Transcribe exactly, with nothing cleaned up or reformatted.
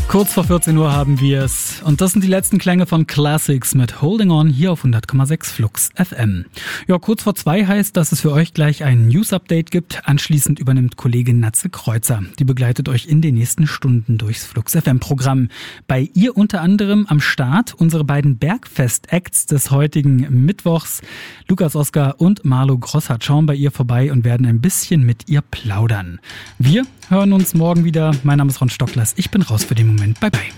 Kurz vor vierzehn Uhr haben wir es. Und das sind die letzten Klänge von Classics mit Holding On hier auf hundert Komma sechs Flux F M. Ja, kurz vor zwei heißt, dass es für euch gleich ein News-Update gibt. Anschließend übernimmt Kollegin Natze Kreuzer. Die begleitet euch in den nächsten Stunden durchs Flux F M-Programm. Bei ihr unter anderem am Start unsere beiden Bergfest-Acts des heutigen Mittwochs. Lukas Oskar und Marlo Grossart schauen bei ihr vorbei und werden ein bisschen mit ihr plaudern. Wir hören uns morgen wieder. Mein Name ist Ron Stocklers. Ich bin raus für den Moment. Bye bye.